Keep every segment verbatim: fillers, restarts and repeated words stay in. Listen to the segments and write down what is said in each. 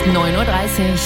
neun Uhr dreißig.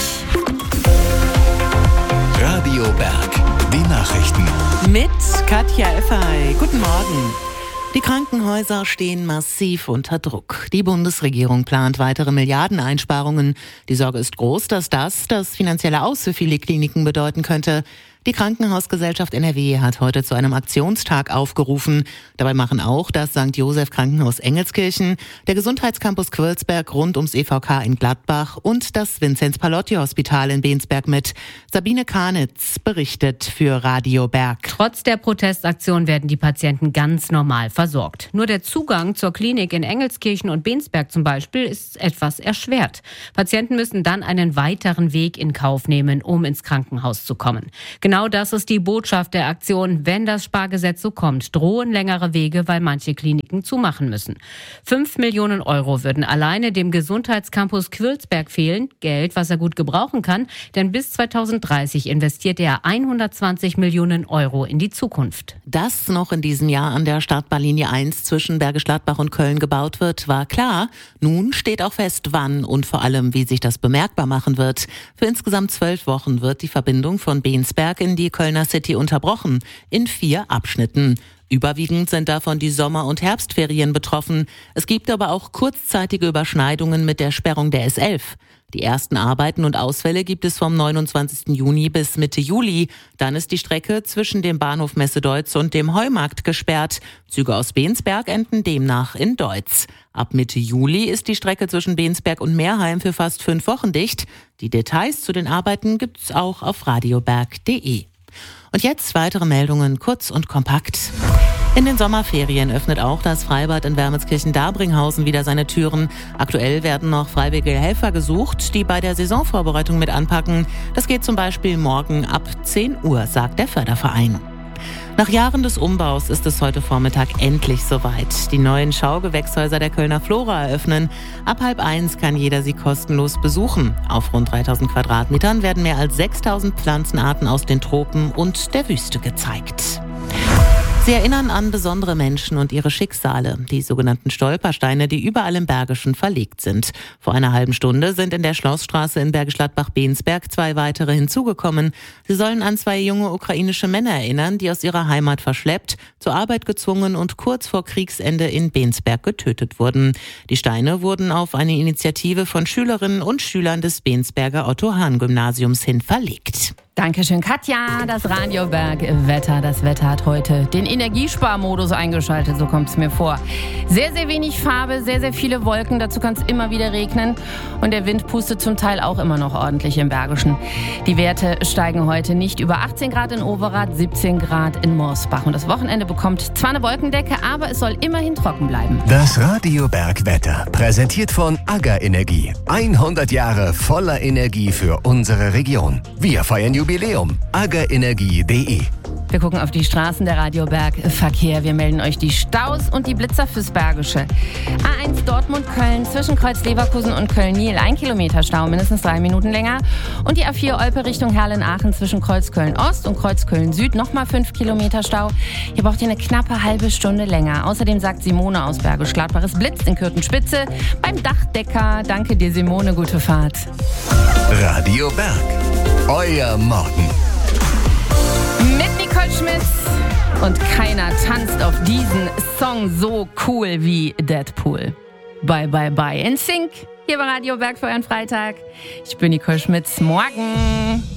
Radio Berg, die Nachrichten. Mit Katja Effay. Guten Morgen. Die Krankenhäuser stehen massiv unter Druck. Die Bundesregierung plant weitere Milliardeneinsparungen. Die Sorge ist groß, dass das das finanzielle Aus für viele Kliniken bedeuten könnte. Die Krankenhausgesellschaft N R W hat heute zu einem Aktionstag aufgerufen. Dabei machen auch das Sankt Joseph Krankenhaus Engelskirchen, der Gesundheitscampus Quirlsberg rund ums E V K in Gladbach und das Vinzenz-Pallotti-Hospital in Bensberg mit. Sabine Kahnitz berichtet für Radio Berg. Trotz der Protestaktion werden die Patienten ganz normal versorgt. Nur der Zugang zur Klinik in Engelskirchen und Bensberg zum Beispiel ist etwas erschwert. Patienten müssen dann einen weiteren Weg in Kauf nehmen, um ins Krankenhaus zu kommen. Genau das ist die Botschaft der Aktion. Wenn das Spargesetz so kommt, drohen längere Wege, weil manche Kliniken zumachen müssen. Fünf Millionen Euro würden alleine dem Gesundheitscampus Quirlsberg fehlen. Geld, was er gut gebrauchen kann, denn bis zweitausenddreißig investiert er hundertzwanzig Millionen Euro in die Zukunft. Dass noch in diesem Jahr an der Startbahnlinie eins zwischen Bergisch Gladbach und Köln gebaut wird, war klar. Nun steht auch fest, wann und vor allem, wie sich das bemerkbar machen wird. Für insgesamt zwölf Wochen wird die Verbindung von Bensberg in die Kölner City unterbrochen, in vier Abschnitten. Überwiegend sind davon die Sommer- und Herbstferien betroffen. Es gibt aber auch kurzzeitige Überschneidungen mit der Sperrung der S elf. Die ersten Arbeiten und Ausfälle gibt es vom neunundzwanzigsten Juni bis Mitte Juli. Dann ist die Strecke zwischen dem Bahnhof Messe-Deutz und dem Heumarkt gesperrt. Züge aus Bensberg enden demnach in Deutz. Ab Mitte Juli ist die Strecke zwischen Bensberg und Meerheim für fast fünf Wochen dicht. Die Details zu den Arbeiten gibt's auch auf radioberg punkt de. Und jetzt weitere Meldungen, kurz und kompakt. In den Sommerferien öffnet auch das Freibad in Wermelskirchen-Dabringhausen wieder seine Türen. Aktuell werden noch freiwillige Helfer gesucht, die bei der Saisonvorbereitung mit anpacken. Das geht zum Beispiel morgen ab zehn Uhr, sagt der Förderverein. Nach Jahren des Umbaus ist es heute Vormittag endlich soweit. Die neuen Schaugewächshäuser der Kölner Flora eröffnen. Ab halb eins kann jeder sie kostenlos besuchen. Auf rund dreitausend Quadratmetern werden mehr als sechstausend Pflanzenarten aus den Tropen und der Wüste gezeigt. Sie erinnern an besondere Menschen und ihre Schicksale, die sogenannten Stolpersteine, die überall im Bergischen verlegt sind. Vor einer halben Stunde sind in der Schlossstraße in Bergisch Gladbach-Bensberg zwei weitere hinzugekommen. Sie sollen an zwei junge ukrainische Männer erinnern, die aus ihrer Heimat verschleppt, zur Arbeit gezwungen und kurz vor Kriegsende in Bensberg getötet wurden. Die Steine wurden auf eine Initiative von Schülerinnen und Schülern des Bensberger Otto-Hahn-Gymnasiums hin verlegt. Dankeschön, Katja. Das Radio Berg Wetter. Das Wetter hat heute den Energiesparmodus eingeschaltet, so kommt es mir vor. Sehr, sehr wenig Farbe, sehr, sehr viele Wolken. Dazu kann es immer wieder regnen. Und der Wind pustet zum Teil auch immer noch ordentlich im Bergischen. Die Werte steigen heute nicht über achtzehn Grad in Overath, siebzehn Grad in Morsbach. Und das Wochenende bekommt zwar eine Wolkendecke, aber es soll immerhin trocken bleiben. Das Radio Berg Wetter, präsentiert von AGA Energie. hundert Jahre voller Energie für unsere Region. Wir feiern Jubiläum. aga energie punkt de. Wir gucken auf die Straßen der Radio Berg Verkehr. Wir melden euch die Staus und die Blitzer fürs Bergische. A eins Dortmund-Köln zwischen Kreuz Leverkusen und Köln-Niel. Ein Kilometer Stau, mindestens drei Minuten länger. Und die A vier Olpe Richtung Herlen-Aachen zwischen Kreuz Köln-Ost und Kreuz Köln-Süd. Nochmal fünf Kilometer Stau. Hier braucht ihr eine knappe halbe Stunde länger. Außerdem sagt Simone aus Bergisch Gladbach, es blitzt in Kürten-Spitze beim Dachdecker. Danke dir, Simone. Gute Fahrt. Radio Berg. Euer Morgen. Mit Nicole Schmitz. Und keiner tanzt auf diesen Song so cool wie Deadpool. Bye, bye, bye. In Sync. Hier bei Radio Berg für euren Freitag. Ich bin Nicole Schmitz. Morgen.